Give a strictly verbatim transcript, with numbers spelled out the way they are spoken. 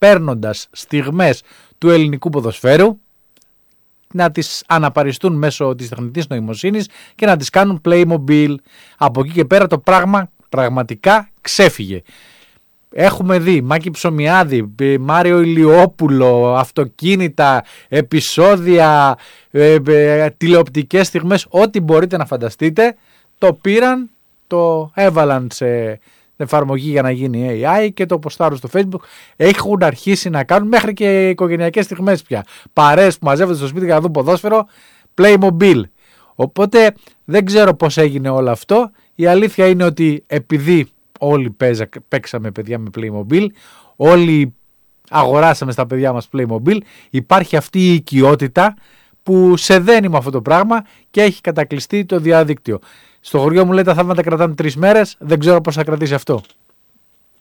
παίρνοντας στιγμές του ελληνικού ποδοσφαίρου, να τις αναπαριστούν μέσω της τεχνητής νοημοσύνης και να τις κάνουν Playmobil. Από εκεί και πέρα το πράγμα πραγματικά ξέφυγε. Έχουμε δει Μάκη Ψωμιάδη, Μάριο Ηλιόπουλο, αυτοκίνητα, επεισόδια, ε, ε, τηλεοπτικές στιγμές, ό,τι μπορείτε να φανταστείτε, το πήραν, το έβαλαν σε εφαρμογή για να γίνει έι άι και το ποστάρουν στο Facebook. Έχουν αρχίσει να κάνουν μέχρι και οικογενειακές στιγμές πια. Παρέες που μαζεύονται στο σπίτι για να δουν ποδόσφαιρο, Playmobil. Οπότε δεν ξέρω πώς έγινε όλο αυτό. Η αλήθεια είναι ότι επειδή όλοι παίζα, παίξαμε παιδιά με Playmobil, όλοι αγοράσαμε στα παιδιά μας Playmobil, υπάρχει αυτή η οικειότητα που σε δένει με αυτό το πράγμα και έχει κατακλειστεί το διαδίκτυο. Στο χωριό μου λέει τα θαύματα κρατάνε τρεις μέρες, δεν ξέρω πώς θα κρατήσει αυτό.